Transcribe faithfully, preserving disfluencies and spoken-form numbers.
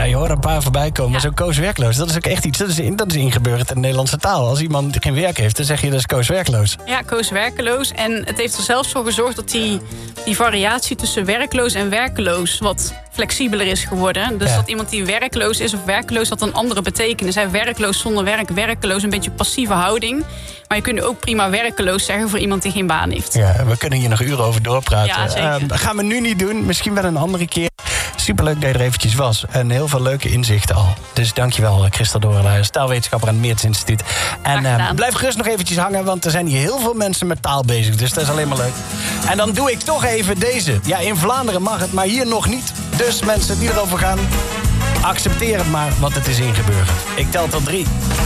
je hoort er een paar voorbij komen. Ja. Zo Koos werkloos, dat is ook echt iets. Dat is, dat is ingeburgerd in de Nederlandse taal. Als iemand geen werk heeft, dan zeg je dat is Koos werkloos. Ja, Koos werkeloos. En het heeft er zelfs voor gezorgd dat die, die variatie tussen werkloos en werkeloos wat flexibeler is geworden. Dus ja. dat iemand die werkloos is of werkeloos, dat een andere betekenis. Hij werkloos zonder werk, werkeloos, een beetje passieve houding. Maar je kunt ook prima werkeloos zeggen voor iemand die geen baan heeft. Ja, we kunnen hier nog uren over doorpraten. Ja, zeker. Uh, gaan we nu niet doen, misschien wel een andere keer. Superleuk dat je er eventjes was. En heel veel leuke inzichten al. Dus dankjewel, Christel Doornluijers, taalwetenschapper aan het Meertens Instituut. En uh, blijf gerust nog eventjes hangen, want er zijn hier heel veel mensen met taal bezig. Dus dat is alleen maar leuk. En dan doe ik toch even deze. Ja, in Vlaanderen mag het, maar hier nog niet. Dus mensen die erover gaan, accepteer het maar, want het is ingeburgerd. Ik tel tot drie.